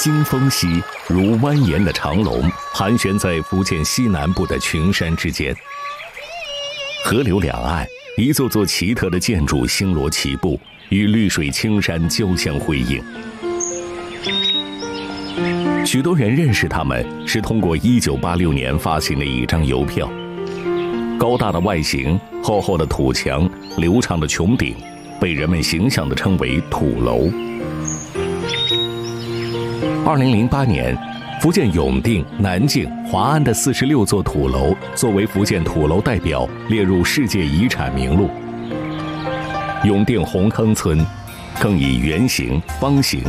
经风息，如蜿蜒的长龙，盘旋在福建西南部的群山之间。河流两岸，一座座奇特的建筑星罗棋布，与绿水青山交相辉映。许多人认识他们是通过1986年发行的一张邮票。高大的外形，厚厚的土墙，流畅的穹顶，被人们形象地称为土楼。2008年，福建永定、南靖、华安的46座土楼作为福建土楼代表列入世界遗产名录。永定红坑村更以圆形、方形、